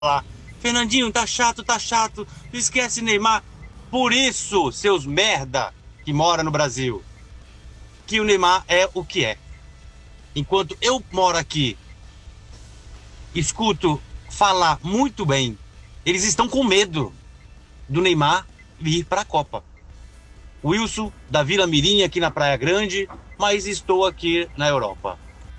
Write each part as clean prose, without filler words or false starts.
Lá. Fernandinho, tá chato, tá chato. Esquece Neymar. Por isso, seus merda que mora no Brasil, que o Neymar é o que é. Enquanto eu moro aqui, escuto falar muito bem, eles estão com medo do Neymar vir para a Copa. Wilson, da Vila Mirim, aqui na Praia Grande, mas estou aqui na Europa.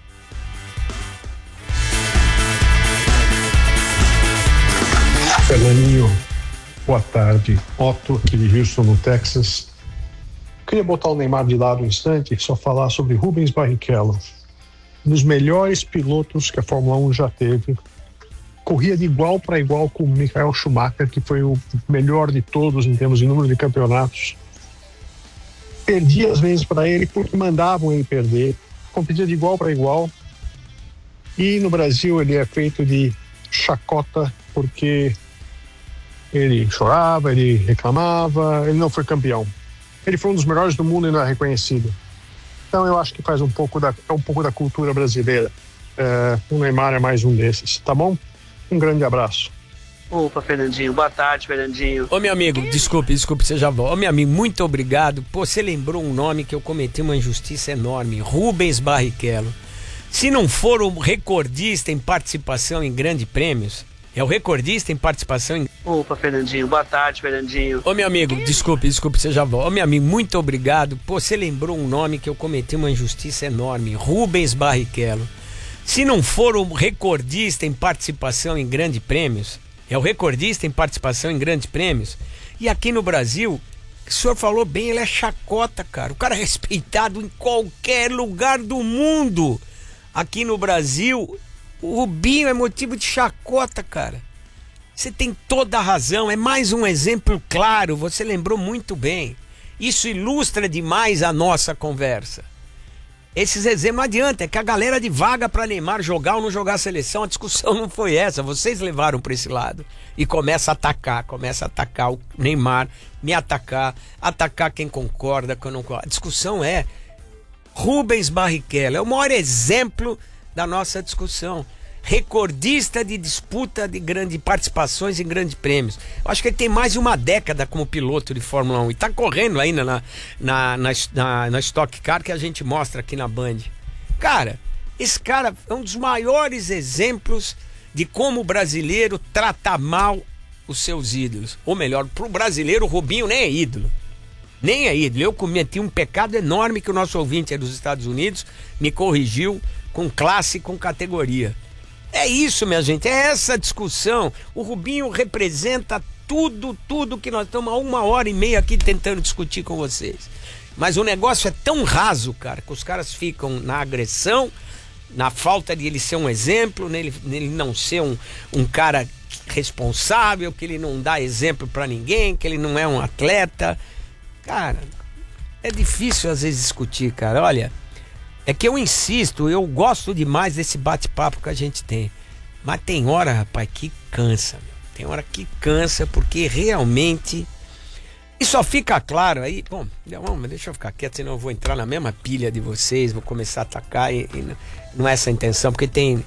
Fernandinho, boa tarde. Otto, aqui de Houston, no Texas. Queria botar o Neymar de lado um instante e só falar sobre Rubens Barrichello, um dos melhores pilotos que a Fórmula 1 já teve. Corria de igual para igual com o Michael Schumacher, que foi o melhor de todos em termos de número de campeonatos. Perdia às vezes para ele porque mandavam ele perder. Competia de igual para igual. E no Brasil ele é feito de chacota porque ele chorava, ele reclamava, ele não foi campeão. Ele foi um dos melhores do mundo e não é reconhecido. Então eu acho que faz um pouco da cultura brasileira. O Neymar é mais um desses, tá bom? Um grande abraço. Opa, Fernandinho, boa tarde, Fernandinho. Ô, meu amigo, desculpe, você já volta. Ô, meu amigo, muito obrigado. Pô, você lembrou um nome que eu cometi uma injustiça enorme, Rubens Barrichello. Se não for o recordista em participação em grandes prêmios, é o recordista em participação em... Opa, Fernandinho, boa tarde, Fernandinho. Ô, meu amigo, desculpe, você já volta. Ô, meu amigo, muito obrigado. Pô, você lembrou um nome que eu cometi uma injustiça enorme, Rubens Barrichello. Se não for o recordista em participação em grandes prêmios, é o recordista em participação em grandes prêmios. E aqui no Brasil, o senhor falou bem, ele é chacota, cara. O cara é respeitado em qualquer lugar do mundo. Aqui no Brasil, o Rubinho é motivo de chacota, cara. Você tem toda a razão, é mais um exemplo claro, você lembrou muito bem. Isso ilustra demais a nossa conversa. Esses exemplos não adianta, é que a galera de vaga para Neymar jogar ou não jogar a seleção, a discussão não foi essa, vocês levaram para esse lado. E começa a atacar o Neymar, me atacar quem concorda, quem não concorda. A discussão é Rubens Barrichello, é o maior exemplo da nossa discussão. Recordista de disputa de grandes participações em grandes prêmios. Eu acho que ele tem mais de uma década como piloto de Fórmula 1 e tá correndo ainda na Stock Car que a gente mostra aqui na Band. Cara, esse cara é um dos maiores exemplos de como o brasileiro trata mal os seus ídolos. Ou melhor, pro brasileiro o Rubinho nem é ídolo. Nem é ídolo. Eu cometi um pecado enorme que o nosso ouvinte é dos Estados Unidos me corrigiu com classe e com categoria. É isso, minha gente, é essa discussão. O Rubinho representa tudo que nós estamos há 1h30 aqui tentando discutir com vocês. Mas o negócio é tão raso, cara, que os caras ficam na agressão, na falta de ele ser um exemplo, nele não ser um cara responsável, que ele não dá exemplo pra ninguém, que ele não é um atleta. Cara, é difícil às vezes discutir, cara. Olha, é que eu insisto, eu gosto demais desse bate-papo que a gente tem. Mas tem hora, rapaz, que cansa, meu. Tem hora que cansa, porque realmente... E só fica claro aí... Bom, deixa eu ficar quieto, senão eu vou entrar na mesma pilha de vocês, vou começar a atacar e não é essa a intenção, porque tem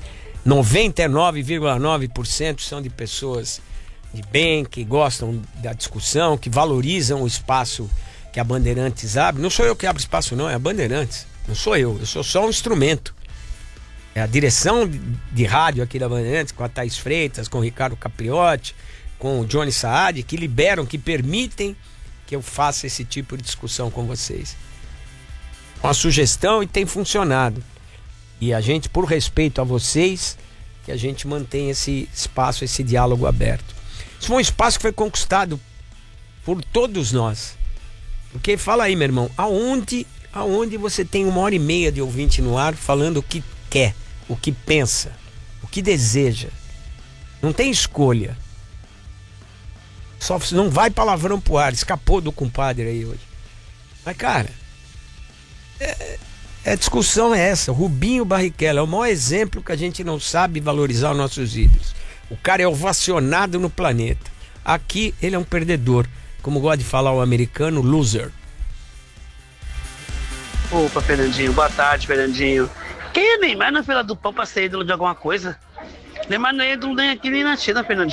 99,9% são de pessoas de bem, que gostam da discussão, que valorizam o espaço que a Bandeirantes abre. Não sou eu que abro espaço, não, é a Bandeirantes. Não sou eu sou só um instrumento. É a direção de rádio aqui da Bandeirantes, com a Thaís Freitas, com o Ricardo Capriotti, com o Johnny Saad, que liberam, que permitem que eu faça esse tipo de discussão com vocês. Uma sugestão e tem funcionado. E a gente, por respeito a vocês, que a gente mantém esse espaço, esse diálogo aberto. Isso foi um espaço que foi conquistado por todos nós. Porque fala aí, meu irmão, aonde você tem 1h30 de ouvinte no ar falando o que quer, o que pensa, o que deseja. Não tem escolha. Só não vai palavrão pro ar, escapou do compadre aí hoje. Mas, cara, a discussão é essa. Rubinho Barrichello é o maior exemplo que a gente não sabe valorizar os nossos ídolos. O cara é ovacionado no planeta. Aqui ele é um perdedor. Como gosta de falar o americano, loser. Opa, Fernandinho, boa tarde, Fernandinho. Quem é Neymar na fila do pão pra ser ídolo de alguma coisa? Neymar não é ídolo nem aqui nem na China, Fernandinho.